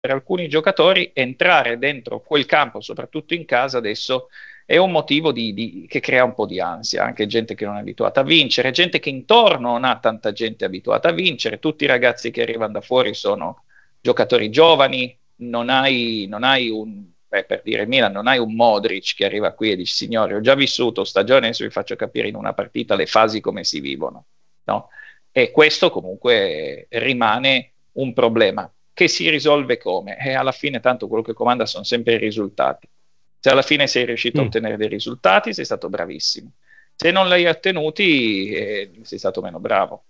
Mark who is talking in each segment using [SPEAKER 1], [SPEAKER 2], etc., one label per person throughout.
[SPEAKER 1] per alcuni giocatori entrare dentro quel campo, soprattutto in casa adesso, è un motivo che crea un po' di ansia, anche gente che non è abituata a vincere, gente che intorno non ha tanta gente abituata a vincere, tutti i ragazzi che arrivano da fuori sono giocatori giovani, non hai per dire Milan, non hai un Modric che arriva qui e dice signore, ho già vissuto stagione, adesso vi faccio capire in una partita le fasi come si vivono, no? E questo comunque rimane un problema che si risolve come? E alla fine tanto quello che comanda sono sempre i risultati. Se alla fine sei riuscito a
[SPEAKER 2] Mm.
[SPEAKER 1] ottenere dei risultati, sei stato bravissimo. Se non li hai ottenuti, sei stato meno bravo.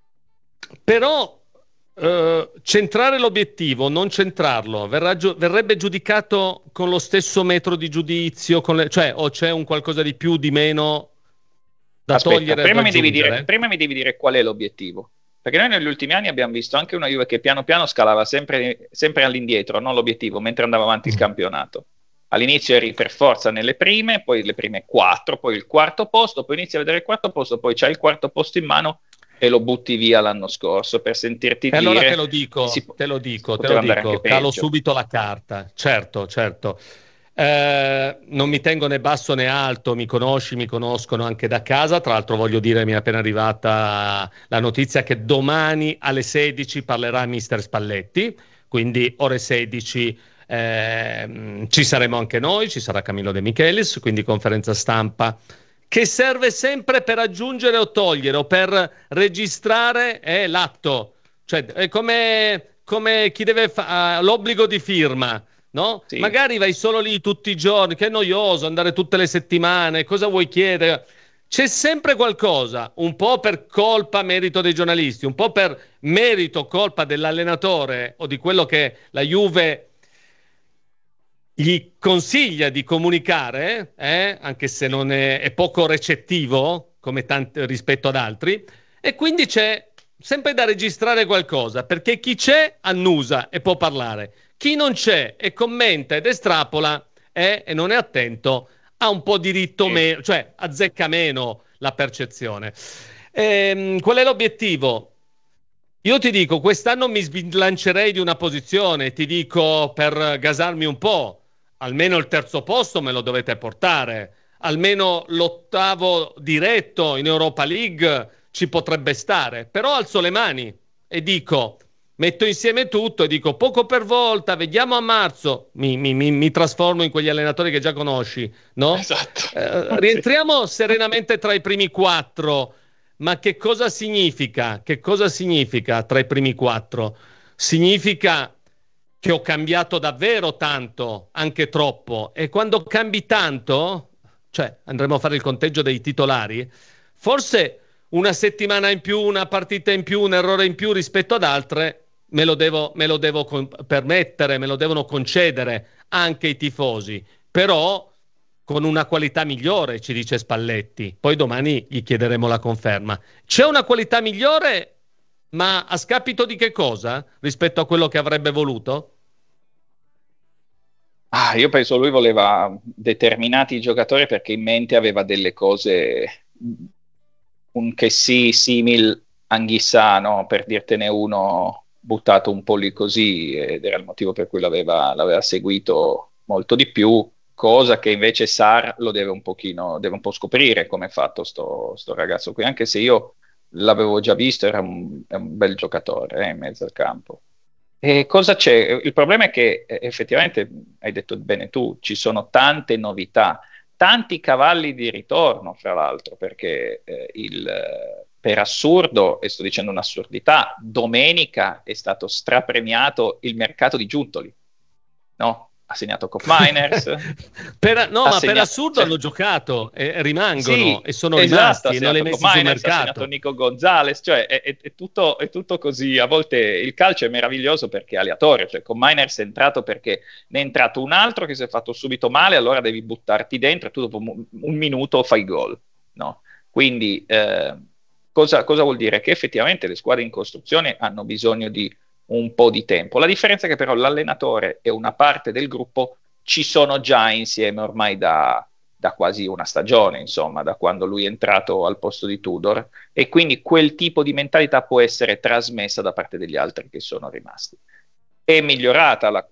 [SPEAKER 2] Però centrare l'obiettivo, non centrarlo, verrebbe giudicato con lo stesso metro di giudizio, cioè o c'è un qualcosa di più, di meno da
[SPEAKER 1] Aspetta,
[SPEAKER 2] togliere e raggiungere?
[SPEAKER 1] prima mi devi dire qual è l'obiettivo. Perché noi negli ultimi anni abbiamo visto anche una Juve che piano piano scalava sempre all'indietro, non l'obiettivo, mentre andava avanti il
[SPEAKER 2] Mm.
[SPEAKER 1] campionato. All'inizio eri per forza nelle prime, poi le prime quattro, poi il quarto posto, poi inizi a vedere il quarto posto, poi c'hai il quarto posto in mano e lo butti via l'anno scorso per sentirti
[SPEAKER 2] E allora te lo
[SPEAKER 1] dire
[SPEAKER 2] dico, te lo
[SPEAKER 1] si
[SPEAKER 2] dico, te lo
[SPEAKER 1] poteva andare anche
[SPEAKER 2] dico, calo
[SPEAKER 1] peggio.
[SPEAKER 2] subito la carta. Certo, certo. Non mi tengo né basso né alto, mi conosci, mi conoscono anche da casa. Tra l'altro voglio dire, mi è appena arrivata la notizia che domani alle 16 parlerà Mister Spalletti, quindi ore 16 ci saremo anche noi, ci sarà Camillo De Michelis, quindi conferenza stampa che serve sempre per aggiungere o togliere o per registrare l'atto, cioè è come chi deve fare l'obbligo di firma, no?
[SPEAKER 1] Sì.
[SPEAKER 2] Magari vai solo lì tutti i giorni, che è noioso andare tutte le settimane, cosa vuoi chiedere? C'è sempre qualcosa, un po' per colpa, merito dei giornalisti, un po' per merito, colpa dell'allenatore o di quello che la Juve gli consiglia di comunicare, anche se non è poco recettivo come rispetto ad altri, e quindi c'è sempre da registrare qualcosa, perché chi c'è annusa e può parlare, chi non c'è e commenta ed estrapola e non è attento ha un po' diritto
[SPEAKER 1] Sì.
[SPEAKER 2] meno, cioè azzecca meno la percezione. Qual è l'obiettivo? Io ti dico, quest'anno mi sbilancerei di una posizione, ti dico per gasarmi un po', almeno il terzo posto me lo dovete portare, almeno l'ottavo diretto in Europa League ci potrebbe stare, però alzo le mani e dico, metto insieme tutto e dico poco per volta, vediamo a marzo, mi trasformo in quegli allenatori che già conosci, no?
[SPEAKER 1] Esatto. Sì.
[SPEAKER 2] Rientriamo serenamente tra i primi quattro. Ma che cosa significa? Che cosa significa tra i primi quattro? Significa che ho cambiato davvero tanto, anche troppo. E quando cambi tanto, cioè andremo a fare il conteggio dei titolari, forse una settimana in più, una partita in più, un errore in più rispetto ad altre, me lo devo permettere, me lo devono concedere anche i tifosi. Però con una qualità migliore, ci dice Spalletti. Poi domani gli chiederemo la conferma. C'è una qualità migliore, ma a scapito di che cosa rispetto a quello che avrebbe voluto?
[SPEAKER 1] Io penso lui voleva determinati giocatori perché in mente aveva delle cose, un che sì, simil Anghissà, no? Per dirtene uno buttato un po' lì così, ed era il motivo per cui l'aveva seguito molto di più, cosa che invece Sar lo deve un po' scoprire come è fatto sto ragazzo qui, anche se io l'avevo già visto, è un bel giocatore, in mezzo al campo. E cosa c'è? Il problema è che effettivamente, hai detto bene tu, ci sono tante novità, tanti cavalli di ritorno, fra l'altro, perché per assurdo, e sto dicendo un'assurdità, domenica è stato strapremiato il mercato di Giuntoli, no? Ha segnato Cop Miners,
[SPEAKER 2] No,
[SPEAKER 1] ha
[SPEAKER 2] ma per
[SPEAKER 1] segnato,
[SPEAKER 2] assurdo
[SPEAKER 1] cioè,
[SPEAKER 2] hanno giocato e rimangono
[SPEAKER 1] sì,
[SPEAKER 2] e sono
[SPEAKER 1] esatto, ha
[SPEAKER 2] rimasti e non li hai
[SPEAKER 1] segnato Cop
[SPEAKER 2] messi sul
[SPEAKER 1] Miners, ha segnato
[SPEAKER 2] mercato.
[SPEAKER 1] Nico Gonzalez, cioè è tutto così. A volte il calcio è meraviglioso perché è aleatorio, cioè Cop Miners è entrato perché ne è entrato un altro che si è fatto subito male, allora devi buttarti dentro e tu dopo un minuto fai gol, no? Quindi cosa vuol dire? Che effettivamente le squadre in costruzione hanno bisogno di un po' di tempo. La differenza è che però l'allenatore e una parte del gruppo ci sono già insieme ormai da quasi una stagione, insomma, da quando lui è entrato al posto di Tudor, e quindi quel tipo di mentalità può essere trasmessa da parte degli altri che sono rimasti. è migliorata la